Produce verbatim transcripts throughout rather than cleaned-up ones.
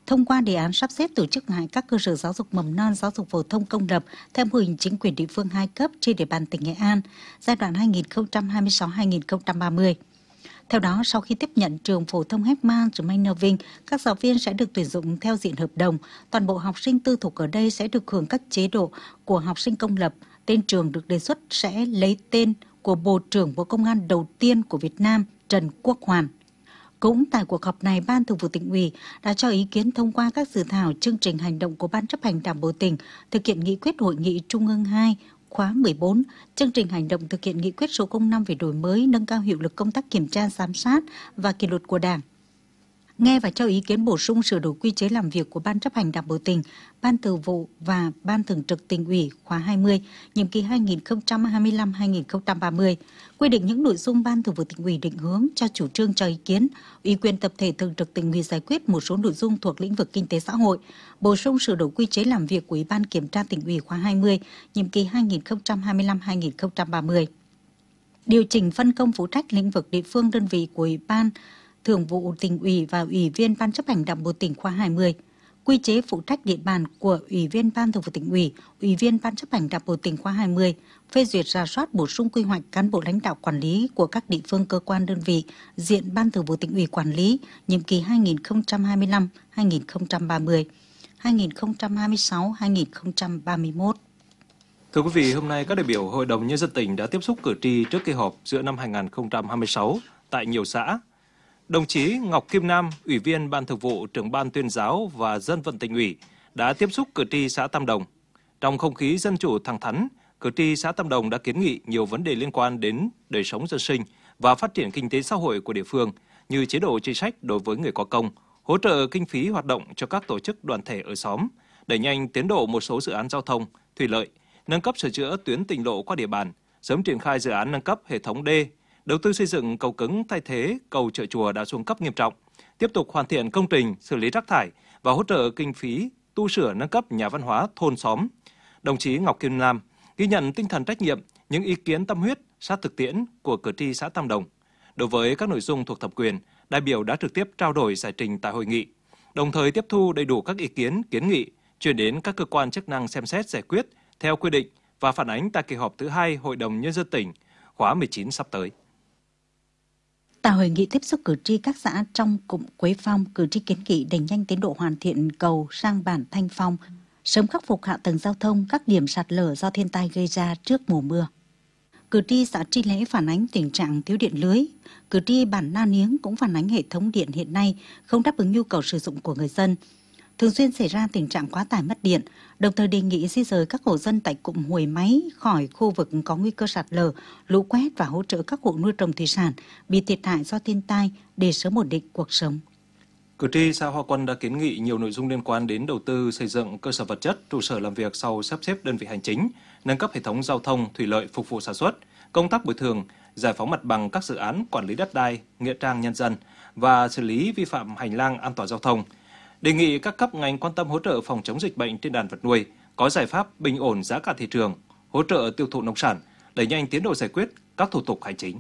thông qua đề án sắp xếp tổ chức lại các cơ sở giáo dục mầm non, giáo dục phổ thông công lập theo mô hình chính quyền địa phương hai cấp trên địa bàn tỉnh Nghệ An giai đoạn hai nghìn không trăm hai mươi sáu đến hai nghìn không trăm ba mươi. Theo đó, sau khi tiếp nhận trường phổ thông Heckman Germain Vinh, các giáo viên sẽ được tuyển dụng theo diện hợp đồng. Toàn bộ học sinh tư thục ở đây sẽ được hưởng các chế độ của học sinh công lập. Tên trường được đề xuất sẽ lấy tên của Bộ trưởng Bộ Công an đầu tiên của Việt Nam, Trần Quốc Hoàn. Cũng tại cuộc họp này, Ban Thường vụ Tỉnh ủy đã cho ý kiến thông qua các dự thảo chương trình hành động của Ban chấp hành Đảng bộ tỉnh thực hiện nghị quyết Hội nghị Trung ương hai khóa mười bốn, chương trình hành động thực hiện nghị quyết số không năm về đổi mới, nâng cao hiệu lực công tác kiểm tra, giám sát và kỷ luật của Đảng. Nghe và cho ý kiến bổ sung sửa đổi quy chế làm việc của Ban chấp hành Đảng bộ tỉnh, Ban Thường vụ và Ban Thường trực Tỉnh ủy khóa hai mươi, nhiệm kỳ hai nghìn không trăm hai mươi lăm đến hai nghìn không trăm ba mươi, quy định những nội dung Ban Thường vụ Tỉnh ủy định hướng cho chủ trương cho ý kiến, ủy quyền tập thể Thường trực Tỉnh ủy giải quyết một số nội dung thuộc lĩnh vực kinh tế xã hội, bổ sung sửa đổi quy chế làm việc của Ủy ban Kiểm tra Tỉnh ủy khóa hai mươi, nhiệm kỳ hai nghìn không trăm hai mươi lăm đến hai nghìn không trăm ba mươi. Điều chỉnh phân công phụ trách lĩnh vực địa phương đơn vị của Ủy ban Thường vụ Tỉnh ủy và Ủy viên Ban chấp hành Đảng bộ tỉnh khóa hai mươi, quy chế phụ trách địa bàn của Ủy viên Ban Thường vụ Tỉnh ủy, Ủy viên Ban chấp hành Đảng bộ tỉnh khóa hai mươi, phê duyệt rà soát bổ sung quy hoạch cán bộ lãnh đạo quản lý của các địa phương cơ quan đơn vị diện Ban Thường vụ Tỉnh ủy quản lý, nhiệm kỳ hai nghìn không trăm hai mươi lăm đến hai nghìn không trăm ba mươi, hai nghìn không trăm hai mươi sáu đến hai nghìn không trăm ba mươi mốt. Thưa quý vị, hôm nay các đại biểu Hội đồng Nhân dân tỉnh đã tiếp xúc cử tri trước kỳ họp giữa năm hai nghìn không trăm hai mươi sáu tại nhiều xã. Đồng chí Ngọc Kim Nam, Ủy viên Ban Thường vụ, Trưởng Ban Tuyên giáo và Dân vận Tỉnh ủy đã tiếp xúc cử tri xã Tam Đồng. Trong không khí dân chủ thẳng thắn, cử tri xã Tam Đồng đã kiến nghị nhiều vấn đề liên quan đến đời sống dân sinh và phát triển kinh tế xã hội của địa phương như chế độ chính sách đối với người có công, hỗ trợ kinh phí hoạt động cho các tổ chức đoàn thể ở xóm, đẩy nhanh tiến độ một số dự án giao thông, thủy lợi, nâng cấp sửa chữa tuyến tỉnh lộ qua địa bàn, sớm triển khai dự án nâng cấp hệ thống đê, đầu tư xây dựng cầu cứng thay thế cầu Chợ Chùa đã xuống cấp nghiêm trọng, tiếp tục hoàn thiện công trình xử lý rác thải và hỗ trợ kinh phí tu sửa nâng cấp nhà văn hóa thôn xóm. Đồng chí Ngọc Kim Nam ghi nhận tinh thần trách nhiệm, những ý kiến tâm huyết, sát thực tiễn của cử tri xã Tam Đồng. Đối với các nội dung thuộc thẩm quyền, đại biểu đã trực tiếp trao đổi giải trình tại hội nghị, đồng thời tiếp thu đầy đủ các ý kiến, kiến nghị, chuyển đến các cơ quan chức năng xem xét giải quyết theo quy định và phản ánh tại kỳ họp thứ hai Hội đồng Nhân dân tỉnh khóa mười chín sắp tới. Tại hội nghị tiếp xúc cử tri các xã trong cụm Quế Phong, cử tri kiến nghị đẩy nhanh tiến độ hoàn thiện cầu sang bản Thanh Phong, sớm khắc phục hạ tầng giao thông các điểm sạt lở do thiên tai gây ra trước mùa mưa. Cử tri xã Tri Lễ phản ánh tình trạng thiếu điện lưới. Cử tri bản Na Niếng cũng phản ánh hệ thống điện hiện nay không đáp ứng nhu cầu sử dụng của người dân. Thường xuyên xảy ra tình trạng quá tải mất điện, đồng thời đề nghị di rời các hộ dân tại cụm Huồi Máy khỏi khu vực có nguy cơ sạt lở, lũ quét và hỗ trợ các hộ nuôi trồng thủy sản bị thiệt hại do thiên tai để sớm ổn định cuộc sống. Cử tri xã Hoa Quân đã kiến nghị nhiều nội dung liên quan đến đầu tư xây dựng cơ sở vật chất, trụ sở làm việc sau sắp xếp đơn vị hành chính, nâng cấp hệ thống giao thông, thủy lợi phục vụ sản xuất, công tác bồi thường, giải phóng mặt bằng các dự án quản lý đất đai, nghĩa trang nhân dân và xử lý vi phạm hành lang an toàn giao thông. Đề nghị các cấp ngành quan tâm hỗ trợ phòng chống dịch bệnh trên đàn vật nuôi, có giải pháp bình ổn giá cả thị trường, hỗ trợ tiêu thụ nông sản, đẩy nhanh tiến độ giải quyết các thủ tục hành chính.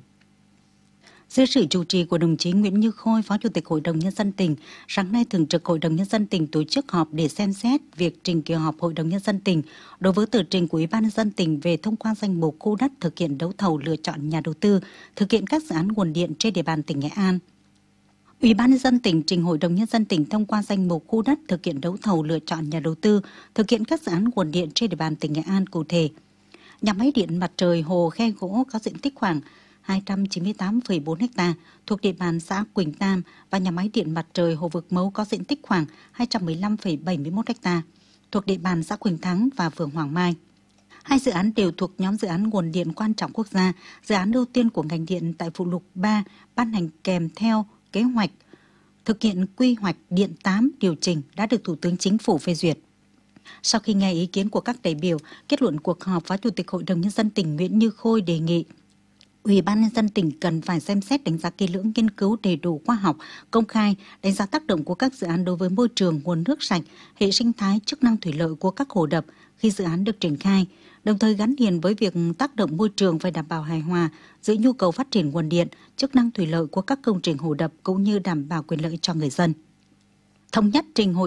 Dưới sự chủ trì của đồng chí Nguyễn Như Khôi, Phó Chủ tịch Hội đồng Nhân dân tỉnh, sáng nay Thường trực Hội đồng Nhân dân tỉnh tổ chức họp để xem xét việc trình kỳ họp Hội đồng Nhân dân tỉnh đối với tờ trình của Ủy ban Nhân dân tỉnh về thông qua danh mục khu đất thực hiện đấu thầu lựa chọn nhà đầu tư, thực hiện các dự án nguồn điện trên địa bàn tỉnh Nghệ An. Ủy ban Nhân dân tỉnh trình Hội đồng Nhân dân tỉnh thông qua danh mục khu đất thực hiện đấu thầu lựa chọn nhà đầu tư, thực hiện các dự án nguồn điện trên địa bàn tỉnh Nghệ An cụ thể. Nhà máy điện mặt trời Hồ Khe Gỗ có diện tích khoảng hai trăm chín mươi tám phẩy bốn ha thuộc địa bàn xã Quỳnh Tam và nhà máy điện mặt trời Hồ Vực Mấu có diện tích khoảng hai trăm mười lăm phẩy bảy mươi mốt ha thuộc địa bàn xã Quỳnh Thắng và phường Hoàng Mai. Hai dự án đều thuộc nhóm dự án nguồn điện quan trọng quốc gia, dự án ưu tiên của ngành điện tại phụ lục ba ban hành kèm theo kế hoạch thực hiện quy hoạch điện tám điều chỉnh đã được Thủ tướng Chính phủ phê duyệt. Sau khi nghe ý kiến của các đại biểu, kết luận cuộc họp, Phó Chủ tịch Hội đồng Nhân dân tỉnh Nguyễn Như Khôi đề nghị Ủy ban Nhân dân tỉnh cần phải xem xét đánh giá kỹ lưỡng, nghiên cứu đầy đủ khoa học, công khai, đánh giá tác động của các dự án đối với môi trường, nguồn nước sạch, hệ sinh thái, chức năng thủy lợi của các hồ đập khi dự án được triển khai, đồng thời gắn liền với việc tác động môi trường phải đảm bảo hài hòa giữa nhu cầu phát triển nguồn điện, chức năng thủy lợi của các công trình hồ đập cũng như đảm bảo quyền lợi cho người dân. Thống nhất trình Hội